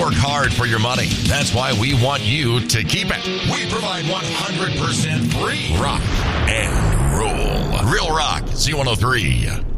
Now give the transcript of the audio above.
work hard for your money. That's why we want you to keep it. We provide 100% free rock and roll. Real Rock, Z103.